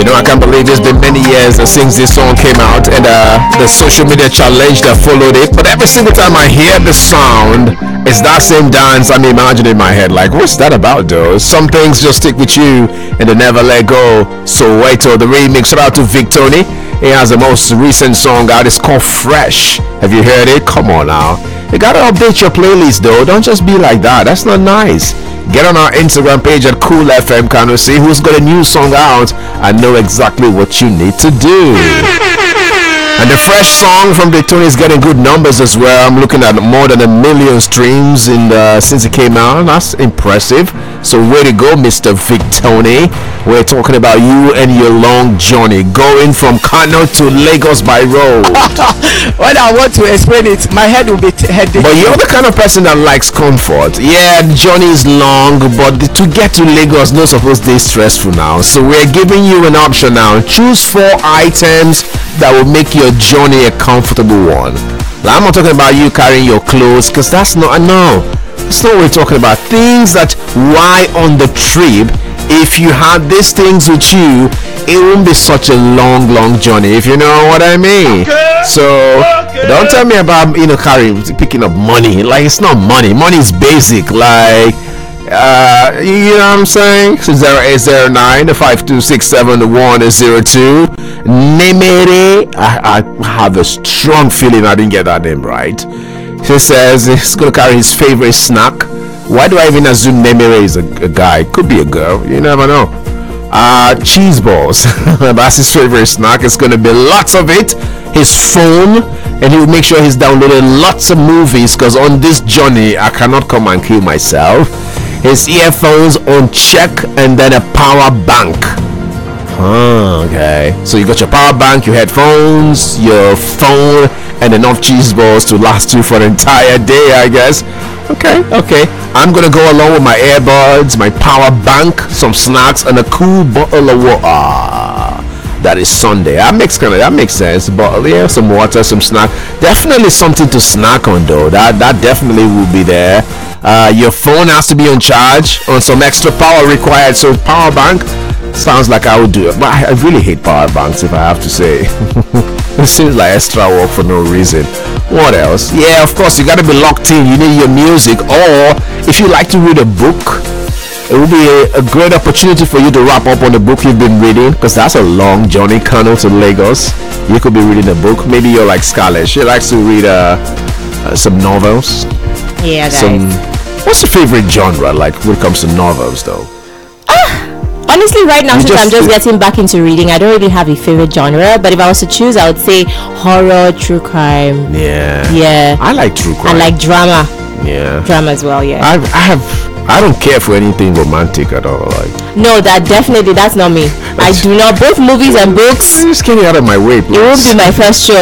I can't believe it's been many years since this song came out, and the social media challenge that followed it. But every single time I hear the sound, it's that same dance I'm imagining in my head. Like, what's that about, though? Some things just stick with you and they never let go. So wait till the remix. Shout out to Vic Tony. He has the most recent song out. It's called Fresh. Have you heard it? Come on now. You gotta update your playlist, though. Don't just be like that. That's not nice. Get on our Instagram page at Cool FM Kano. See who's got a new song out and know exactly what you need to do. And the Fresh song from Daytona is getting good numbers as well. I'm looking at more than 1 million streams since it came out. That's impressive. So way to go, Mr. Vic Tony. We're talking about you and your long journey going from Kano to Lagos by road. When I want to explain it, my head will be headache. But you're the kind of person that likes comfort. Yeah, the journey is long, but to get to Lagos not supposed to be stressful now. So we're giving you an option now. Choose 4 items that will make your journey a comfortable one. Now, I'm not talking about you carrying your clothes, because that's not what we're talking about. Things that while on the trip, if you had these things with you, it won't be such a long journey, if you know what I mean. Don't tell me about picking up money. Like, it's not money. Money is basic. Like, you know what I'm saying? So 0809-5267-102. Nemere. I have a strong feeling I didn't get that name right. He says he's gonna carry his favorite snack. Why do I even assume Nemere is a guy? Could be a girl. You never know. Cheese balls. That's his favorite snack. It's gonna be lots of it. His phone, and he'll make sure he's downloaded lots of movies, because on this journey I cannot come and kill myself. His earphones on check, and then a power bank. Okay. So you got your power bank, your headphones, your phone, and enough cheese balls to last you for an entire day, I guess. Okay. I'm gonna go along with my earbuds, my power bank, some snacks, and a cool bottle of water. That is Sunday. That makes sense. But yeah, some water, some snack. Definitely something to snack on, though. That definitely will be there. Your phone has to be on charge, on some extra power required. So power bank sounds like I would do it, but I really hate power banks, if I have to say. It seems like extra work for no reason. What else? Yeah, of course, you got to be locked in. You need your music, or if you like to read a book, it will be a great opportunity for you to wrap up on the book you've been reading, because that's a long journey, Kano to Lagos. You could be reading a book. Maybe you're like Scarlett. She likes to read some novels. Yeah, guys. What's your favorite genre, like, when it comes to novels, though? Honestly, right now, since I'm just getting back into reading, I don't really have a favorite genre. But if I was to choose, I would say horror, true crime. Yeah. I like true crime. And like drama. Yeah. Drama as well. Yeah. I don't care for anything romantic at all. Like. No, that's not me. I do not. Both movies and books. Just get it out of my way, please. It won't be my first choice.